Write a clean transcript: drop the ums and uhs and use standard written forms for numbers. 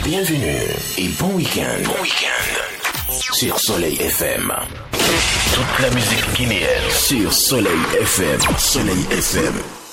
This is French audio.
Bienvenue et bon week-end. Bon week-end. Sur Soleil FM. Toute la musique guinéenne. Sur Soleil FM. Soleil FM.